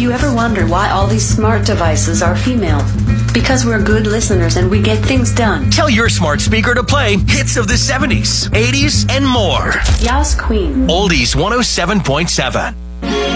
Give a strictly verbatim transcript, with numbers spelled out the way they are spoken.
you ever wonder why all these smart devices are female? Because we're good listeners and we get things done. Tell your smart speaker to play hits of the seventies, eighties, and more. Yas Queen. Oldies one oh seven point seven.